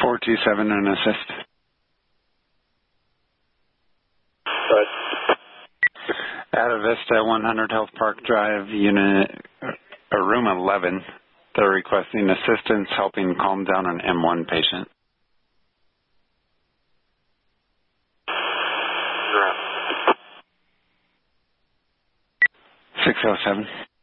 427 and assist. Right. Ada Vista, 100 Health Park Drive, room 11. They're requesting assistance helping calm down an M1 patient. 607.